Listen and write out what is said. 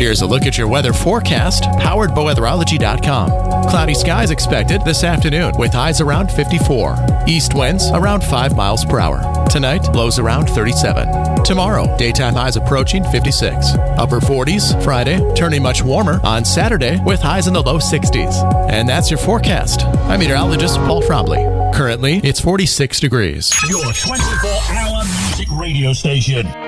Here's a look at your weather forecast, powered by weatherology.com. Cloudy skies expected this afternoon with highs around 54. East winds around 5 miles per hour. Tonight, lows around 37. Tomorrow, daytime highs approaching 56. Upper 40s Friday, turning much warmer on Saturday with highs in the low 60s. And that's your forecast. I'm meteorologist Paul Frobley. Currently, it's 46 degrees. Your 24-hour music radio station.